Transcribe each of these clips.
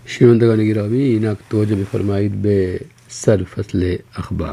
شنوندگان گرامی، اینک توجه بفرمایید به سرفصل اخبار.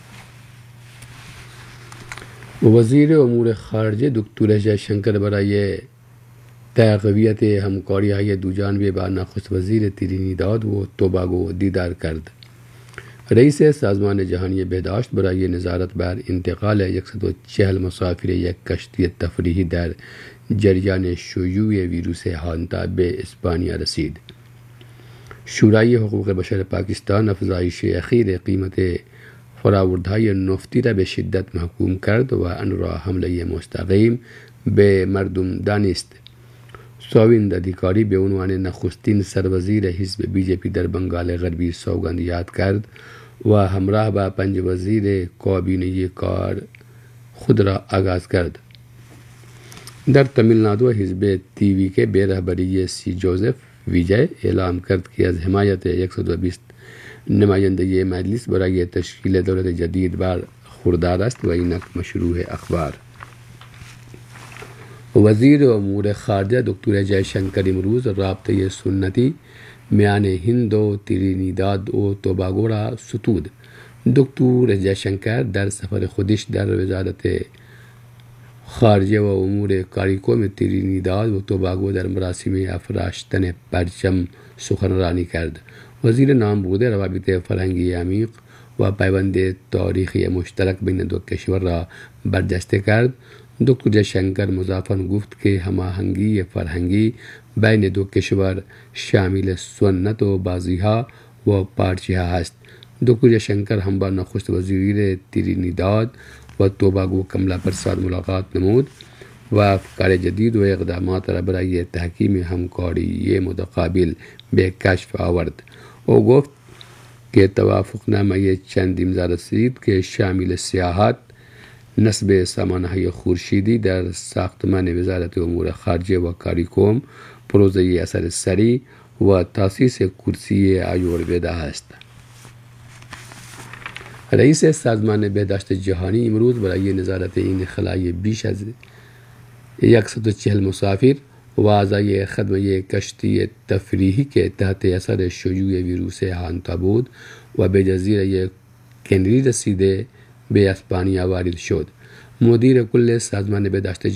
وزیر امور خارجه دکتر جیشنکر برای تقویت همکاری‌های دوجانبه با نخست وزیر ترینیداد و توباگو دیدار کرد. رئیس سازمان جهانی بهداشت برای نظارت بر انتقال 140 مسافر یک کشتی تفریحی در جریان شیوع ویروس هانتا به اسپانیا رسید. شورای حقوق بشر پاکستان افزایش اخیر قیمت فراوردهای نفتی را به شدت محکوم کرد و آن را حمله مستقیم به مردم دانست. سوویند ادیکاری به عنوان نخستین سروزیر حزب BJP در بنگال غربی سوگند یاد کرد و همراه با 5 وزیر کابینه کار خود را آغاز کرد. در تمیل نادو حزب TVK به رهبری سی جوزف ویجای اعلام کرد که از حمایت 120 نماینده مجلس برای تشکیل دولت جدید برخوردار است و اینک مشروع اخبار. وزیر امور خارجه دکتر جیشنکر امروز رابطه سنتی میان هند و ترینیداد و توباگو را ستود. دکتر جیشنکر در سفر خودش در وزارت خارجه و امور کاریکوم ترینیداد و توباگو در مراسم افراشتن پرچم سخنرانی کرد. وزیر نامبرده روابط فرهنگی عمیق و پیوند تاریخی مشترک بین دو کشور را برجسته کرد. دکتر جیشنکر مضافاً گفت که هماهنگی فرهنگی بین دو کشور شامل سنت و بازی‌ها و پارچه‌ها است. دکتر جیشنکر هم با نخست وزیر ترینیداد و توباگو کملا پرساد ملاقات نمود و افکار جدید و اقدامات را برای تحکیم همکاری متقابل به کشف آورد. او گفت که توافقنامه چند امضا رسید که شامل سیاحت، نصب سامانه‌های خورشیدی در ساختمان وزارت امور خارجه و کاریکوم، پروژه اثر سریع و تاسیس کرسی آیورویدا است. رئیس سازمان بهداشت جهانی امروز برای نظارت این خلای بیش از 140 مسافر و اعضای خدمه کشتی تفریحی که تحت اثر شیوع ویروس هانتا بود و به جزیره کنری رسیده به اسپانیا وارد شد. مدیر کل سازمان بهداشت